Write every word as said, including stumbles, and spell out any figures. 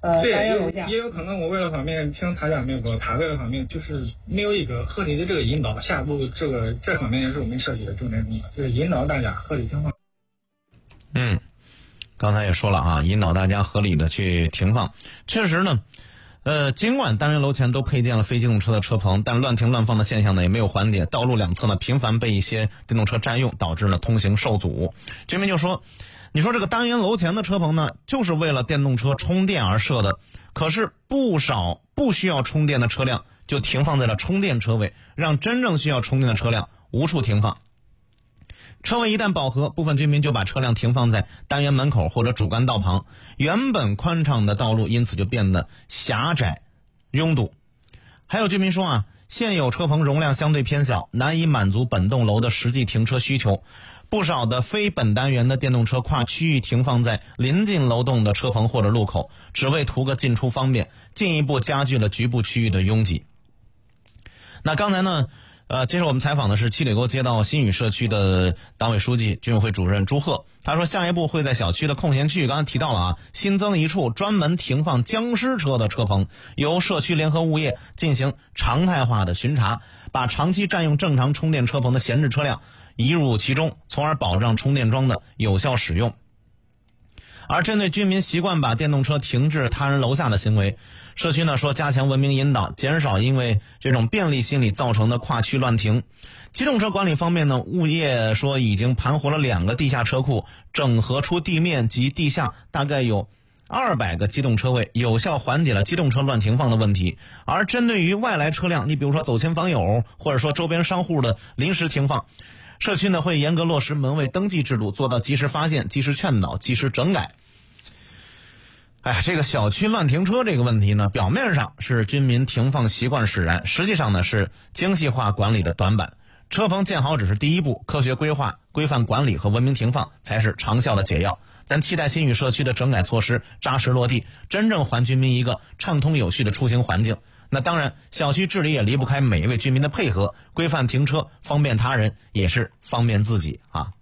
呃对， 单元楼下。 也有可能我为了方便听台长那个他为了方面就是没有一个合理的这个引导，下一步这个这方面也是我们设计的重点工作，就是引导大家合理停放。 嗯，刚才也说了啊，引导大家合理的去停放。确实呢，呃，尽管单元楼前都配建了非机动车的车棚，但乱停乱放的现象呢也没有缓解，道路两侧呢频繁被一些电动车占用，导致了通行受阻。居民就说，你说这个单元楼前的车棚呢，就是为了电动车充电而设的，可是不少不需要充电的车辆就停放在了充电车位，让真正需要充电的车辆无处停放。车位一旦饱和，部分居民就把车辆停放在单元门口或者主干道旁，原本宽敞的道路因此就变得狭窄拥堵。还有居民说啊，现有车棚容量相对偏小，难以满足本栋楼的实际停车需求，不少的非本单元的电动车跨区域停放在临近楼栋的车棚或者路口，只为图个进出方便，进一步加剧了局部区域的拥挤。那刚才呢呃，接受我们采访的是七里沟街道新宇社区的党委书记、居委会主任朱贺。他说，下一步会在小区的空闲区域，刚才提到了啊，新增一处专门停放僵尸车的车棚，由社区联合物业进行常态化的巡查，把长期占用正常充电车棚的闲置车辆移入其中，从而保障充电桩的有效使用。而针对居民习惯把电动车停至他人楼下的行为，社区呢说加强文明引导，减少因为这种便利心理造成的跨区乱停。机动车管理方面呢，物业说已经盘活了两个地下车库，整合出地面及地下大概有二百个机动车位，有效缓解了机动车乱停放的问题。而针对于外来车辆，你比如说走亲访友，或者说周边商户的临时停放，社区呢会严格落实门卫登记制度，做到及时发现、及时劝导、及时整改。哎呀，这个小区乱停车这个问题呢，表面上是居民停放习惯使然，实际上呢是精细化管理的短板。车棚建好只是第一步，科学规划、规范管理和文明停放才是长效的解药。咱期待新宇社区的整改措施扎实落地，真正还居民一个畅通有序的出行环境。那当然，小区治理也离不开每一位居民的配合，规范停车，方便他人，也是方便自己啊。